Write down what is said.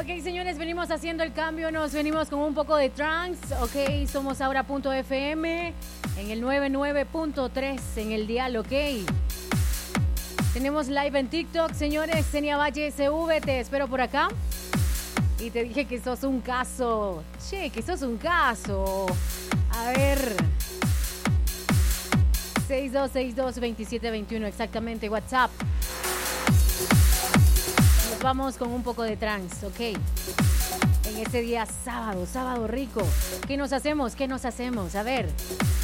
Ok, señores, venimos haciendo el cambio, nos venimos con un poco de trance. Ok, somos ahora.fm en el 99.3 en el dial, ok. Tenemos live en TikTok, señores. Senia Valle SV, te espero por acá. Y te dije que sos un caso. Che, que sos un caso. A ver. 6262-2721, exactamente, WhatsApp. Nos vamos con un poco de trance, ok. En este día sábado rico. ¿Qué nos hacemos? A ver.